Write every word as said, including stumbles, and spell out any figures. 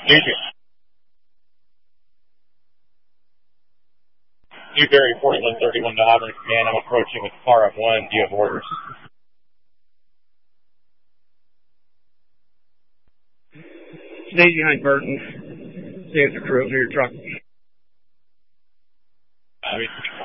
Agent. Newberry, Portland, thirty-one to Auburn Command. I'm approaching with car F one. Do you have orders? Stay behind Burton. Stay with your crew near your truck. I mean,